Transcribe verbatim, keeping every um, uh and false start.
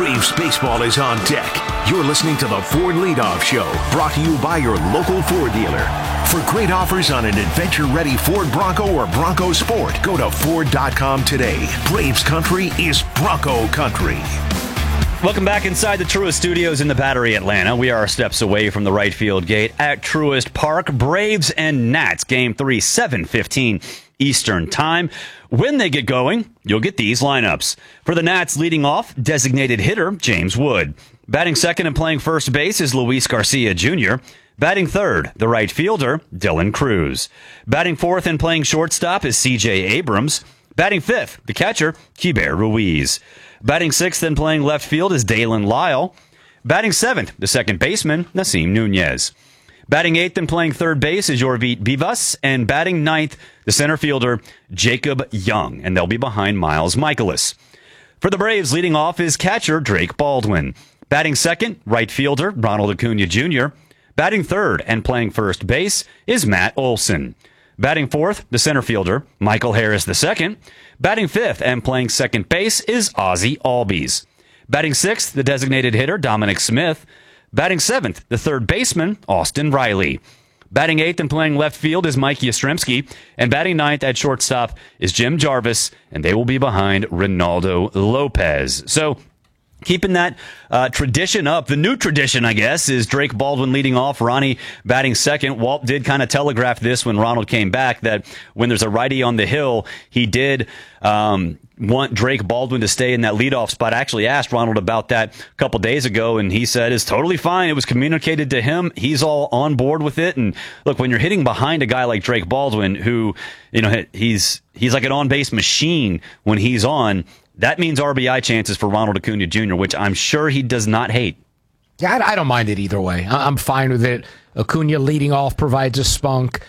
Braves baseball is on deck. You're listening to the Ford Leadoff Show, brought to you by your local Ford dealer. For great offers on an adventure-ready Ford Bronco or Bronco Sport, go to Ford dot com today. Braves country is Bronco country. Welcome back inside the Truist Studios in the Battery, Atlanta. We are steps away from the right field gate at Truist Park. Braves and Nats, Game three, seven fifteen Eastern Time. When they get going, you'll get these lineups. For the Nats, leading off, designated hitter James Wood. Batting second and playing first base is Luis Garcia Junior Batting third, the right fielder, Dylan Cruz. Batting fourth and playing shortstop is C J Abrams. Batting fifth, the catcher, Keibert Ruiz. Batting sixth and playing left field is Dalen Lyle. Batting seventh, the second baseman, Nasim Nunez. Batting eighth and playing third base is Yorvit Vivas. And batting ninth, the center fielder, Jacob Young. And they'll be behind Miles Michaelis. For the Braves, leading off is catcher Drake Baldwin. Batting second, right fielder, Ronald Acuna Junior Batting third and playing first base is Matt Olson. Batting fourth, the center fielder, Michael Harris the second. Batting fifth and playing second base is Ozzie Albies. Batting sixth, the designated hitter, Dominic Smith. Batting seventh, the third baseman, Austin Riley. Batting eighth and playing left field is Mike Yastrzemski. And batting ninth at shortstop is Jim Jarvis, and they will be behind Ronaldo Lopez. So, keeping that uh, tradition up. The new tradition, I guess, is Drake Baldwin leading off, Ronnie batting second. Walt did kind of telegraph this when Ronald came back, that when there's a righty on the hill, he did um, want Drake Baldwin to stay in that leadoff spot. I actually asked Ronald about that a couple days ago, and he said it's totally fine. It was communicated to him. He's all on board with it. And look, when you're hitting behind a guy like Drake Baldwin, who, you know, he's he's like an on-base machine when he's on, that means R B I chances for Ronald Acuna Junior, which I'm sure he does not hate. Yeah, I don't mind it either way. I'm fine with it. Acuna leading off provides a spunk.